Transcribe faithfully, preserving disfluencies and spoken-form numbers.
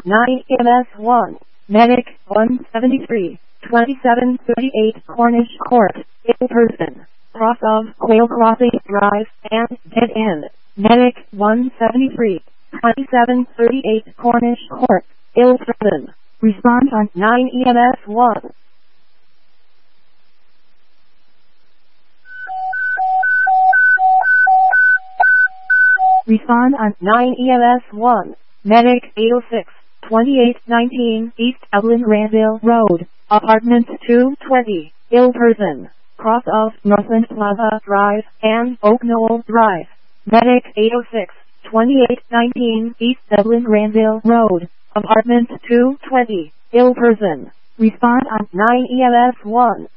nine E M S one. Medic one seventy-three, twenty-seven thirty-eight Cornish Court, ill person, cross of Quail Crossing Drive, and dead end. Medic one seventy-three, twenty-seven thirty-eight Cornish Court, ill person. Response on nine E M S one. Respond on nine E M S one. Medic eight oh six, twenty-eight nineteen East Evelyn Ranville Road, Apartment two twenty, ill person, cross of Northland Plaza Drive and Oak Knoll Drive. Medic eight oh six, twenty-eight nineteen East Evelyn Ranville Road, Apartment two twenty, ill person. Respond on nine E M S one.